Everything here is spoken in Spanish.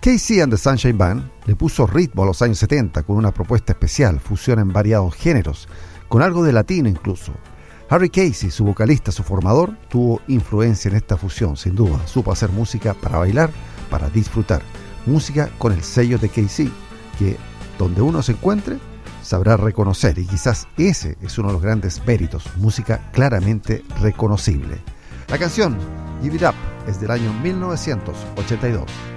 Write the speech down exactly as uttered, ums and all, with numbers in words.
Casey and the Sunshine Band le puso ritmo a los años setenta con una propuesta especial, fusión en variados géneros, con algo de latino incluso. Harry Casey, su vocalista, su formador, tuvo influencia en esta fusión, sin duda. Supo hacer música para bailar, para disfrutar. Música con el sello de Casey, que donde uno se encuentre, sabrá reconocer, y quizás ese es uno de los grandes méritos, música claramente reconocible. La canción Give It Up es del año mil novecientos ochenta y dos.